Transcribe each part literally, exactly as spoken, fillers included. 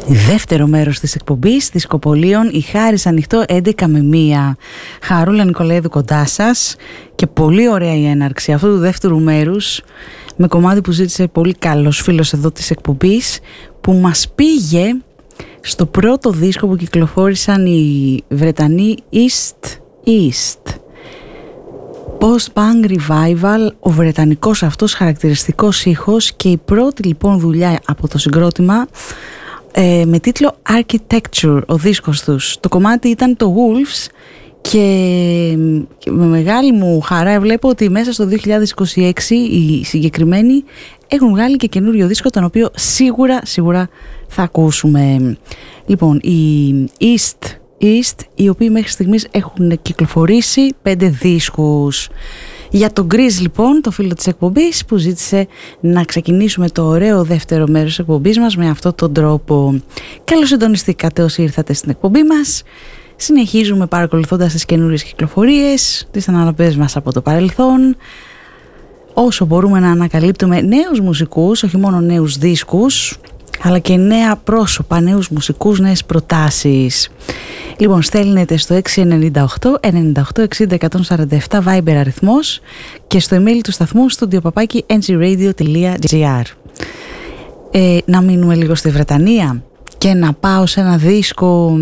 Δεύτερο μέρος της εκπομπής Δισκοπολίων, η Χάρις Ανοιχτό έντεκα με μία. Χαρούλα Νικολαίδου κοντά σας και πολύ ωραία η έναρξη αυτού του δεύτερου μέρους με κομμάτι που ζήτησε πολύ καλός φίλος εδώ της εκπομπής, που μας πήγε στο πρώτο δίσκο που κυκλοφόρησαν οι Βρετανοί East East. Post-punk revival, ο βρετανικός αυτός χαρακτηριστικός ήχος και η πρώτη λοιπόν δουλειά από το συγκρότημα ε, με τίτλο Architecture, ο δίσκος τους. Το κομμάτι ήταν το Wolves και, και με μεγάλη μου χαρά βλέπω ότι μέσα στο δύο χιλιάδες είκοσι έξι οι συγκεκριμένοι έχουν βγάλει και καινούριο δίσκο, τον οποίο σίγουρα σίγουρα θα ακούσουμε. Λοιπόν, οι East East, οι οποίοι μέχρι στιγμής έχουν κυκλοφορήσει πέντε δίσκους. Για τον Γκριζ λοιπόν, το φίλο της εκπομπής που ζήτησε να ξεκινήσουμε το ωραίο δεύτερο μέρος της εκπομπής μας με αυτόν τον τρόπο. Καλώς συντονιστήκατε όσοι ήρθατε στην εκπομπή μας. Συνεχίζουμε παρακολουθώντας τις καινούριες κυκλοφορίες, τις αναλογίες μας από το παρελθόν, όσο μπορούμε να ανακαλύπτουμε νέους μουσικούς, όχι μόνο νέους δίσκους, αλλά και νέα πρόσωπα, νέους μουσικούς, νέες προτάσεις. Λοιπόν, στέλνετε στο έξι εννιά οκτώ εννιά οκτώ εξήντα εκατόν σαράντα επτά Viber αριθμός και στο email του σταθμού studio παπάκι εν τζι radio τελεία τζι άρ. Ε, να μείνουμε λίγο στη Βρετανία και να πάω σε ένα δίσκο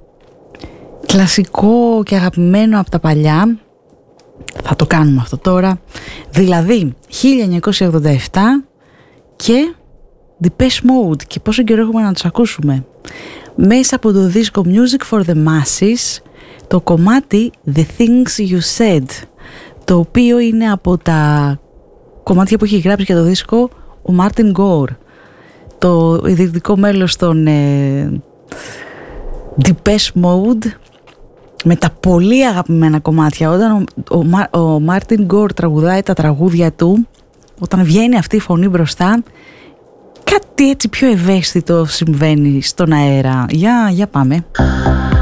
κλασικό και αγαπημένο από τα παλιά. Θα το κάνουμε αυτό τώρα. Δηλαδή χίλια εννιακόσια ογδόντα επτά και Depeche Mode, και πόσο καιρό έχουμε να τους ακούσουμε. Μέσα από το δίσκο Music for the Masses, το κομμάτι The Things You Said, το οποίο είναι από τα κομμάτια που έχει γράψει για το δίσκο ο Martin Gore, το ιδρυτικό μέλος των ε, Depeche Mode, με τα πολύ αγαπημένα κομμάτια. Όταν ο, ο, ο Martin Gore τραγουδάει τα τραγούδια του, όταν βγαίνει αυτή η φωνή μπροστά, κάτι έτσι πιο ευαίσθητο συμβαίνει στον αέρα. Για, για πάμε.